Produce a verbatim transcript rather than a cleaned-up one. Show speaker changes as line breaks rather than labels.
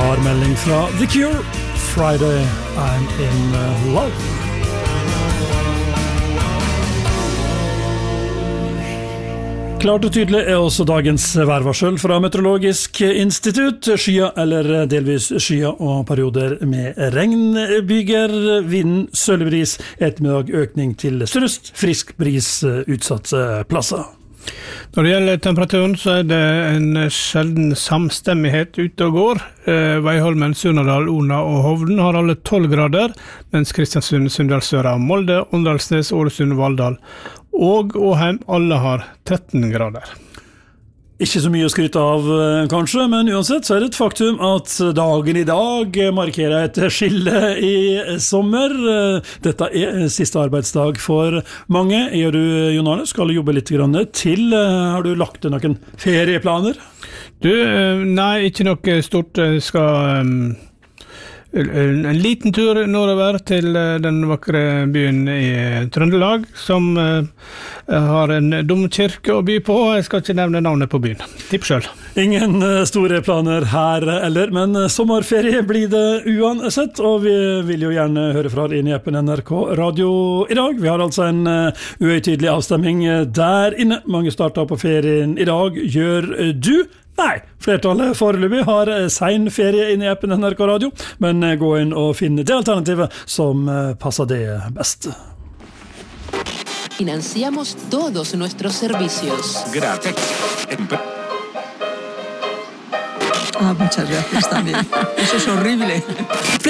har melding fra The Cure. Friday, I'm in love. Klart og tydelig er også dagens værvarsel fra Meteorologisk institutt. Skya eller delvis skya og perioder med regn, byger, vind, sølvbris, ettermiddag økning til sørøst, frisk bris utsatte plasser.
Når det gjelder temperaturen, så er det en sjelden samstemmighet ute og går. Eh, Veiholmen, Surnadal, Ona og Hovden har alle tolv grader, mens Kristiansund, Sunndalsøra, Molde, Åndalsnes, Ålesund, Valldal og Åheim alle har tretten grader.
Ikke så mye å skryte av, kanskje, men uansett så er det et faktum at dagen i dag markerer et skille i sommer. Dette er siste arbeidsdag for mange. Er du, Jon Arne, skal jobbe litt grann til? Har du lagt noen ferieplaner?
Du, nei, ikke noe stort. Jeg skal um, en liten tur nordover til den vakre byen i Trøndelag, som uh, har en domkirke å by på. Jeg skal ikke nevne navnet på byen. Tipp selv.
Ingen store planer her eller, men sommerferie blir det uansett, og vi vil jo gjerne høre fra deg inn i appen N R K Radio i dag. Vi har altså en uh, uøytidelig avstemming der inne. Mange starter på ferien i dag. Gjør du? Nei, flertallet foreløpig har sein ferie inne i appen N R K Radio, men gå inn og finne det alternativet som passer det best.
Financiamos todos nuestros servicios.
Gracias.
Ah, muchas gracias también. Eso es horrible.